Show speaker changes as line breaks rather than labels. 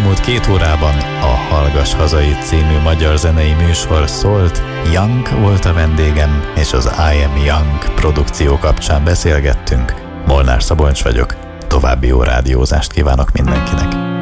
elmúlt 2 órában a Hallgass Hazai című magyar zenei műsor szólt. Young volt a vendégem, és az I Am Young produkció kapcsán beszélgettünk. Molnár Szabolcs vagyok. További jó rádiózást kívánok mindenkinek.